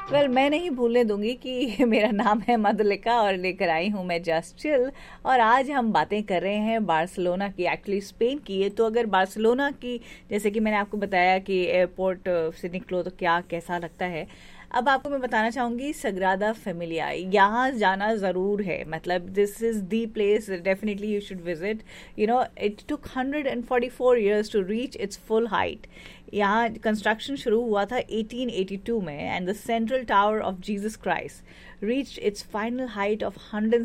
Well मैं नहीं भूलने दूंगी कि मेरा नाम है मधुलिका और लेकर आई हूँ मैं जस्ट चिल। और आज हम बातें कर रहे हैं बार्सिलोना की, एक्चुअली स्पेन की है। तो अगर बार्सिलोना की, जैसे कि मैंने आपको बताया कि एयरपोर्ट से निकलो तो क्या कैसा लगता है, अब आपको मैं बताना चाहूँगी सग्रादा फेमिलिया, यहाँ जाना ज़रूर है। मतलब this is the place definitely you should visit. You know it took 144 years to reach its full height. यहाँ कंस्ट्रक्शन शुरू हुआ था 1882 में, and the central tower of Jesus Christ reached its final height of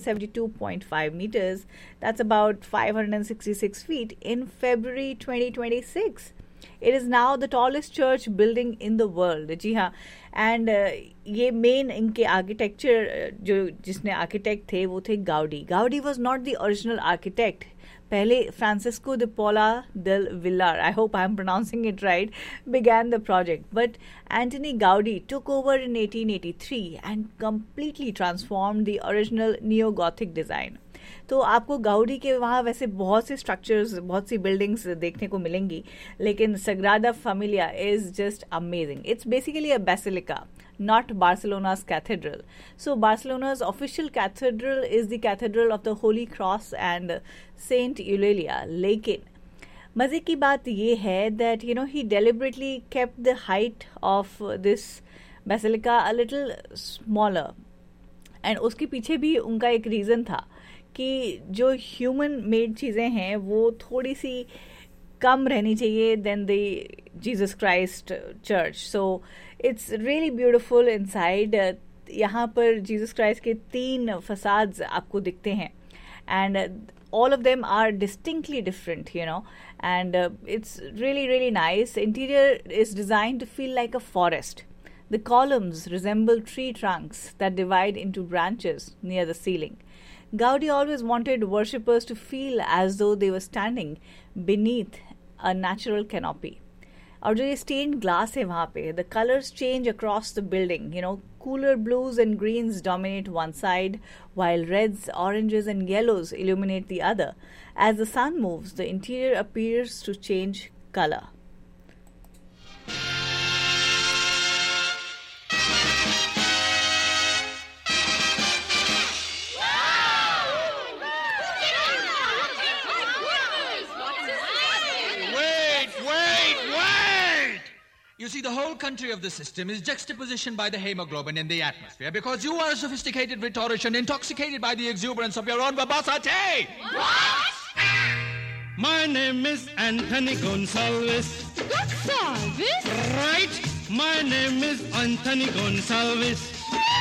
172.5 meters, that's about 566 feet, in February 2026. It is now the tallest church building in the world. जी हाँ, and ये main इनके architecture जो जिसने architect थे वो थे Goudie. Goudie was not the original architect. पहले Francisco de Paula del Villar, I hope I am pronouncing it right, began the project. But Antoni Gaudi took over in 1883 and completely transformed the original neo-Gothic design. तो आपको Goudie के वहाँ वैसे बहुत से structures, बहुत सी buildings देखने को मिलेंगी, लेकिन सग्रादा Familia is just amazing. It's basically a basilica, not Barcelona's cathedral. So Barcelona's official cathedral is the Cathedral of the Holy Cross and Saint Eulalia. लेकिन मजे की बात ये है that he deliberately kept the height of this basilica a little smaller. And उसके पीछे भी उनका एक रीज़न था कि जो ह्यूमन मेड चीज़ें हैं वो थोड़ी सी कम रहनी चाहिए then the Jesus Christ church. So it's really beautiful inside. यहाँ पर जीसस क्राइस्ट के 3 फसाड्स आपको दिखते हैं, and all of them are distinctly different, and it's really, really nice. Interior is designed to feel like a forest. The columns resemble tree trunks that divide into branches near the ceiling. Gaudi always wanted worshippers to feel as though they were standing beneath a natural canopy. और जो ये stained glass है वहाँ पे, the colors change across the building. Cooler blues and greens dominate one side, while reds, oranges, and yellows illuminate the other. As the sun moves, the interior appears to change color. You see, the whole country of the system is juxtapositioned by the hemoglobin in the atmosphere because you are a sophisticated rhetorician intoxicated by the exuberance of your own verbosity. What? My name is Anthony Gonsalves. Gonsalves? Right. My name is Anthony Gonsalves.